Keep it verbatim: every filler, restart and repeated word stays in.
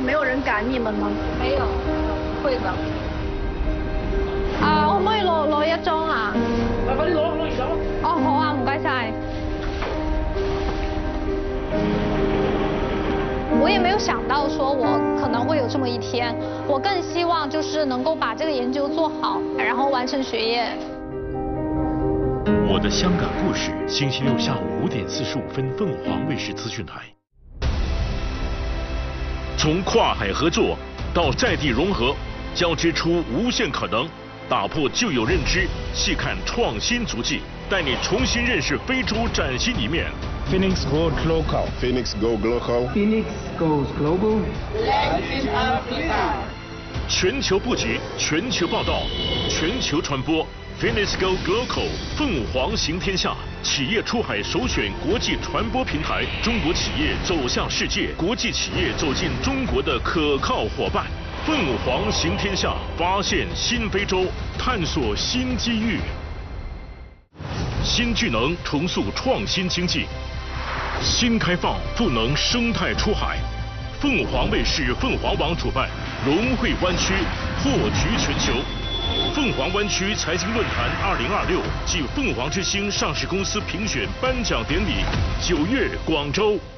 没有人赶你们吗？ 沒有，會的。 啊，可唔可以攞攞一張啊？ 快快啲攞攞完咗。 哦，好啊，唔該晒。我也没有想到说我可能会有这么一天，我更希望就是能够把这个研究做好，然后完成学业。 我的香港故事，星期六下午五点四十五分，凤凰卫视资讯台。 从跨海合作到在地融合，交织出无限可能，打破旧有认知，细看创新足迹，带你重新认识非洲崭新一面。 Phoenix Goes Local. Phoenix Go Global. Phoenix Goes Global. Latin Africa. 全球布局，全球报道，全球传播。Phoenix Go Global， 凤凰行天下，企业出海首选国际传播平台，中国企业走向世界，国际企业走进中国的可靠伙伴。凤凰行天下，发现新非洲，探索新机遇。新聚能重塑创新经济，新开放赋能生态出海。凤凰卫视、凤凰网主办，融汇湾区，破局全球。凤凰湾区财经论坛二零二六暨凤凰之星上市公司评选颁奖典礼，九月广州。